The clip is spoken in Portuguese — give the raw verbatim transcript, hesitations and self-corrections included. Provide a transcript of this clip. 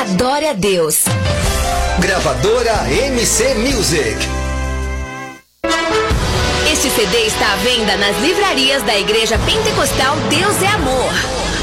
Adore a Deus. Gravadora M C Music. Este C D está à venda nas livrarias da Igreja Pentecostal Deus é Amor.